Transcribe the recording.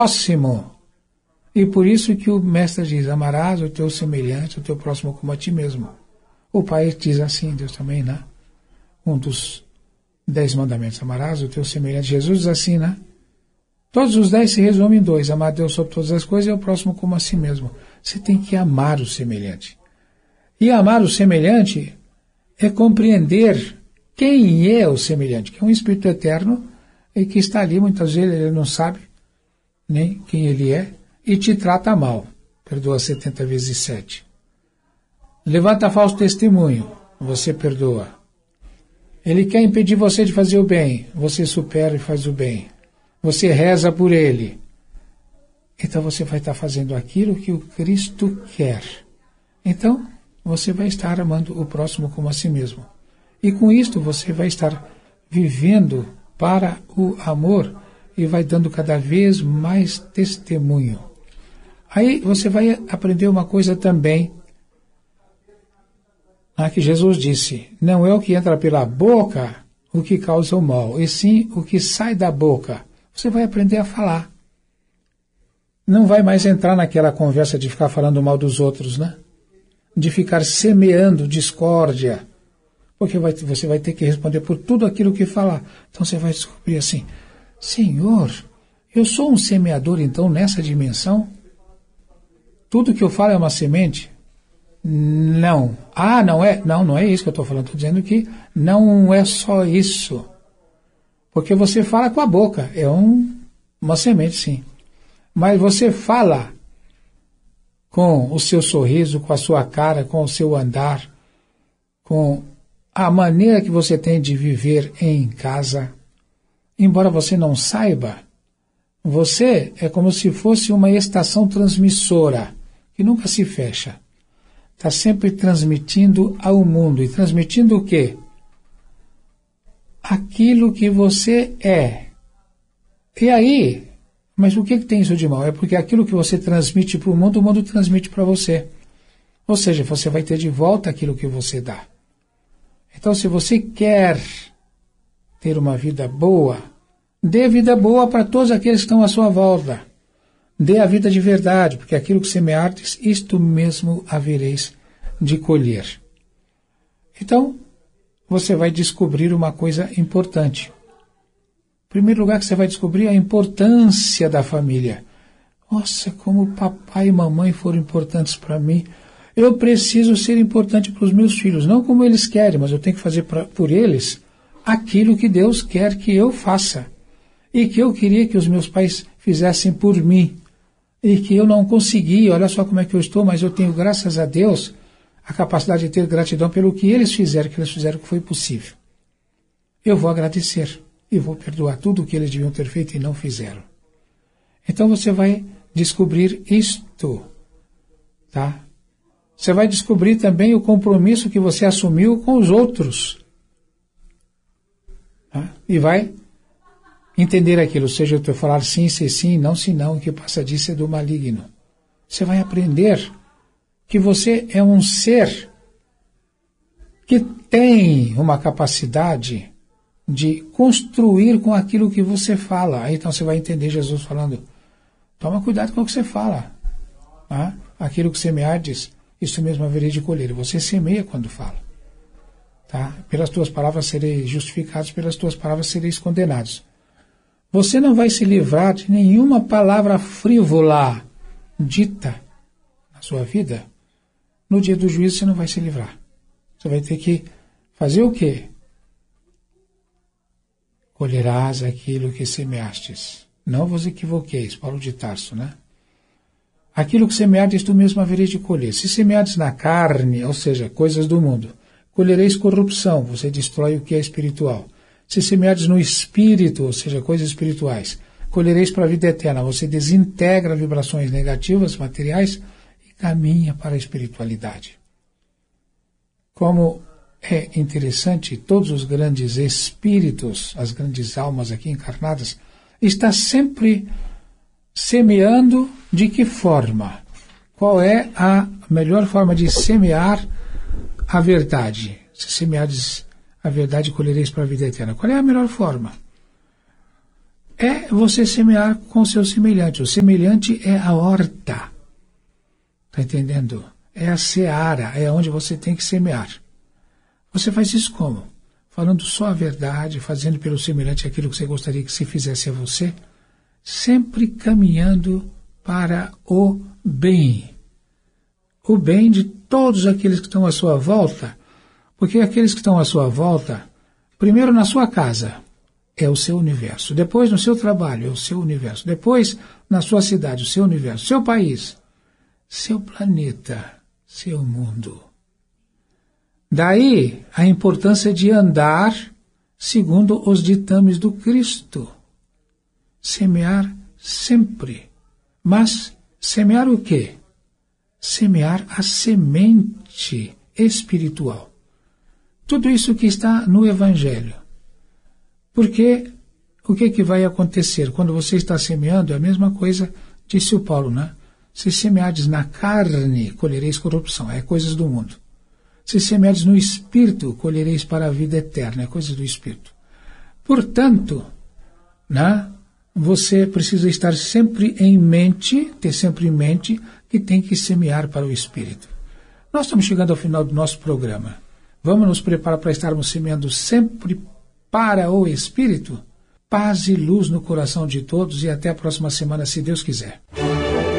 próximo. E por isso que o mestre diz, amarás o teu semelhante, o teu próximo como a ti mesmo. O Pai diz assim, Deus também, né? Um dos 10 mandamentos, amarás o teu semelhante. Jesus diz assim, né? Todos os 10 se resumem em 2, amar a Deus sobre todas as coisas e o próximo como a si mesmo. Você tem que amar o semelhante. E amar o semelhante é compreender quem é o semelhante, que é um Espírito eterno e que está ali, muitas vezes ele não sabe nem quem ele é e te trata mal. Perdoa 70 vezes 7. Levanta falso testemunho, você perdoa. Ele quer impedir você de fazer o bem, você supera e faz o bem. Você reza por ele. Então você vai estar fazendo aquilo que o Cristo quer. Então você vai estar amando o próximo como a si mesmo. E com isto você vai estar vivendo para o amor e vai dando cada vez mais testemunho. Aí você vai aprender uma coisa também, que Jesus disse, não é o que entra pela boca o que causa o mal, e sim o que sai da boca. Você vai aprender a falar. Não vai mais entrar naquela conversa de ficar falando mal dos outros, né? De ficar semeando discórdia, porque você vai ter que responder por tudo aquilo que falar. Então você vai descobrir assim, Senhor, eu sou um semeador então nessa dimensão? Tudo que eu falo é uma semente? Não. Não é? Não é isso que eu estou falando. Estou dizendo que não é só isso. Porque você fala com a boca, é uma semente, sim. Mas você fala com o seu sorriso, com a sua cara, com o seu andar, com a maneira que você tem de viver em casa. Embora você não saiba, você é como se fosse uma estação transmissora, que nunca se fecha. Está sempre transmitindo ao mundo. E transmitindo o quê? Aquilo que você é. E aí, mas o que tem isso de mal? É porque aquilo que você transmite para o mundo transmite para você. Ou seja, você vai ter de volta aquilo que você dá. Então, se você quer ter uma vida boa, dê vida boa para todos aqueles que estão à sua volta. Dê a vida de verdade, porque aquilo que semeardes, isto mesmo havereis de colher. Então, você vai descobrir uma coisa importante. Em primeiro lugar que você vai descobrir a importância da família. Nossa, como papai e mamãe foram importantes para mim. Eu preciso ser importante para os meus filhos, não como eles querem, mas eu tenho que fazer por eles aquilo que Deus quer que eu faça. E que eu queria que os meus pais fizessem por mim. E que eu não consegui, olha só como é que eu estou, mas eu tenho, graças a Deus, a capacidade de ter gratidão pelo que eles fizeram que foi possível. Eu vou agradecer e vou perdoar tudo o que eles deviam ter feito e não fizeram. Então você vai descobrir isto, tá? Você vai descobrir também o compromisso que você assumiu com os outros. Tá? E vai entender aquilo, ou seja, eu falar sim, ser sim, não se não, o que passa disso é do maligno. Você vai aprender que você é um ser que tem uma capacidade de construir com aquilo que você fala. Aí então você vai entender Jesus falando, toma cuidado com o que você fala. Tá? Aquilo que semeardes, isso mesmo haveria de colher. Você semeia quando fala. Tá? Pelas tuas palavras sereis justificados, pelas tuas palavras sereis condenados. Você não vai se livrar de nenhuma palavra frívola dita na sua vida. No dia do juízo você não vai se livrar. Você vai ter que fazer o quê? Colherás aquilo que semeastes. Não vos equivoqueis, Paulo de Tarso, né? Aquilo que semeardes, tu mesmo havereis de colher. Se semeardes na carne, ou seja, coisas do mundo, colhereis corrupção, você destrói o que é espiritual. Se semeardes no espírito, ou seja, coisas espirituais, colhereis para a vida eterna. Você desintegra vibrações negativas, materiais, e caminha para a espiritualidade. Como é interessante, todos os grandes espíritos, as grandes almas aqui encarnadas, está sempre semeando de que forma? Qual é a melhor forma de semear a verdade? Se semeardes a verdade, colhereis para a vida eterna. Qual é a melhor forma? é você semear com o seu semelhante. O semelhante é a horta. Está entendendo? É a seara, é onde você tem que semear. Você faz isso como? Falando só a verdade, fazendo pelo semelhante aquilo que você gostaria que se fizesse a você, sempre caminhando para o bem. O bem de todos aqueles que estão à sua volta, porque aqueles que estão à sua volta, primeiro na sua casa, é o seu universo. Depois no seu trabalho, é o seu universo. Depois na sua cidade, o seu universo. Seu país, seu planeta, seu mundo. Daí a importância de andar segundo os ditames do Cristo. Semear sempre. Mas semear o quê? Semear a semente espiritual. Tudo isso que está no Evangelho. Porque o que vai acontecer? Quando você está semeando, é a mesma coisa, disse o Paulo, né? Se semeardes na carne, colhereis corrupção, é coisas do mundo. Se semeardes no Espírito, colhereis para a vida eterna, é coisas do Espírito. Portanto, né, você precisa estar sempre em mente, ter sempre em mente que tem que semear para o Espírito. Nós estamos chegando ao final do nosso programa. Vamos nos preparar para estarmos semeando sempre para o Espírito? Paz e luz no coração de todos e até a próxima semana, se Deus quiser.